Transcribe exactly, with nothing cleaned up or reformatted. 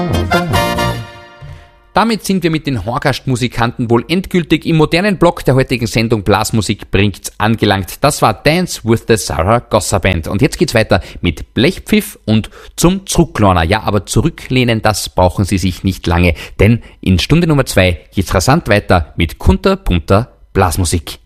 Damit sind wir mit den Horgast-Musikanten wohl endgültig im modernen Block der heutigen Sendung Blasmusik bringt's angelangt. Das war Dance with the Saragossa Band. Und jetzt geht's weiter mit Blechpfiff und zum Zurücklorner. Ja, aber zurücklehnen, das brauchen Sie sich nicht lange, denn in Stunde Nummer zwei geht's rasant weiter mit kunterbuntem Blasmusik.